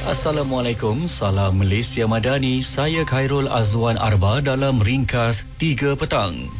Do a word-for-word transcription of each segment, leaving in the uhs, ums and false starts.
Assalamualaikum, salam Malaysia Madani. Saya Khairul Azwan Arba dalam ringkas tiga petang.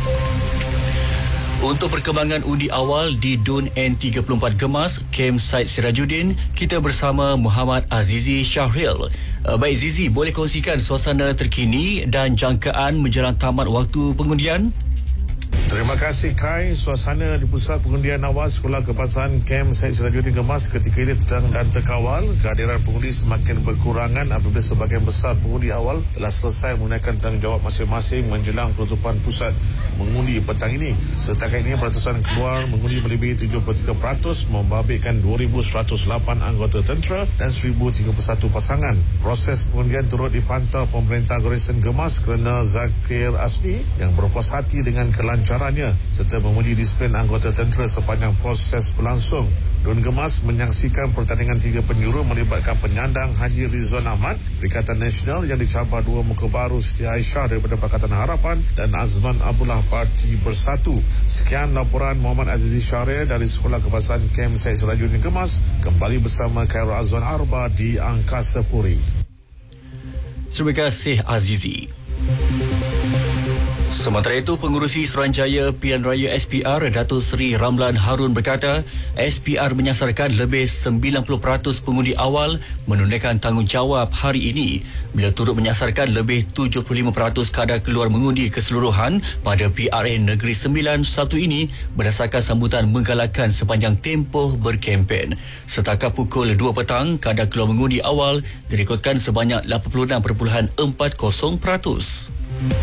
Untuk perkembangan undi awal di D U N N tiga puluh empat Gemas, Kem Said Sirajuddin, kita bersama Muhammad Azizi Syahril. Baik Zizi, boleh kongsikan suasana terkini dan jangkaan menjelang tamat waktu pengundian? Terima kasih Kai. Suasana di pusat pengundian awal Sekolah Kebangsaan Kem Said Sirajuddin Gemas ketika ini tenang dan terkawal. Kehadiran pengundi semakin berkurangan apabila sebahagian besar pengundi awal telah selesai menggunakan tanggungjawab masing-masing menjelang penutupan pusat mengundi petang ini. Setakat ini peratusan keluar mengundi melebihi tujuh puluh tiga peratus, membabitkan dua ribu seratus lapan anggota tentera dan seribu tiga puluh satu pasangan. Proses pengundian turut dipantau pemerintah Garrison Gemas kerana Zakir Asni yang berpuas hati dengan kelancaran serta memuji disiplin anggota tentera sepanjang proses berlangsung. D U N Gemas menyaksikan pertandingan tiga penjuru melibatkan penyandang Haji Rizwan Ahmad Perikatan Nasional yang dicabar dua muka baru Siti Aisyah daripada Pakatan Harapan dan Azman Abdullah Parti Bersatu. Sekian laporan Muhammad Azizi Syahril dari Sekolah Kebangsaan Kem Said Sirajuddin Gemas, kembali bersama Khairul Azwan Arba di Angkasa Puri. Terima kasih Azizi. Sementara itu, Pengurusi Suruhanjaya Pilihan Raya S P R Datuk Seri Ramlan Harun berkata S P R menyasarkan lebih sembilan puluh peratus pengundi awal menunaikan tanggungjawab hari ini bila turut menyasarkan lebih tujuh puluh lima peratus kadar keluar mengundi keseluruhan pada P R A Negeri sembilan satu ini berdasarkan sambutan menggalakkan sepanjang tempoh berkempen. Setakat pukul dua petang, kadar keluar mengundi awal direkodkan sebanyak lapan puluh enam perpuluhan empat kosong peratus.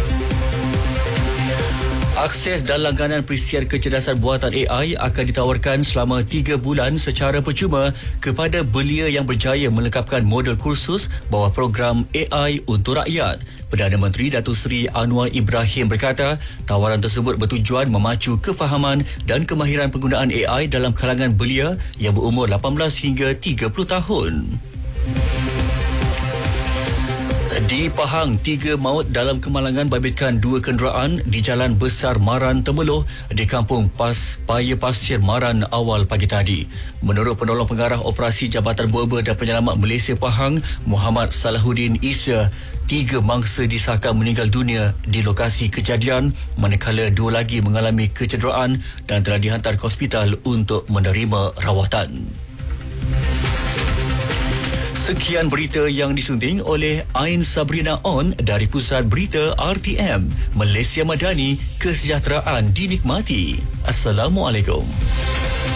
Akses dan langganan perisian kecerdasan buatan A I akan ditawarkan selama tiga bulan secara percuma kepada belia yang berjaya melengkapkan modul kursus bawah program A I untuk rakyat. Perdana Menteri Datuk Seri Anwar Ibrahim berkata, tawaran tersebut bertujuan memacu kefahaman dan kemahiran penggunaan A I dalam kalangan belia yang berumur lapan belas hingga tiga puluh tahun. Di Pahang, tiga maut dalam kemalangan babitkan dua kenderaan di Jalan Besar Maran Temeloh di Kampung Pas Paya Pasir Maran awal pagi tadi. Menurut penolong pengarah operasi Jabatan Buaba dan Penyelamat Malaysia Pahang, Muhammad Salahuddin Isa, tiga mangsa disahkan meninggal dunia di lokasi kejadian, manakala dua lagi mengalami kecederaan dan telah dihantar ke hospital untuk menerima rawatan. Sekian berita yang disunting oleh Ain Sabrina On dari Pusat Berita R T M. Malaysia Madani, kesejahteraan dinikmati. Assalamualaikum.